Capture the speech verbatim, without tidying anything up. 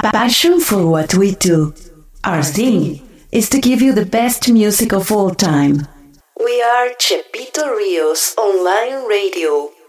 passion for what we do. Our thing is to give you the best music of all time. We are Chepito Rios Online Radio.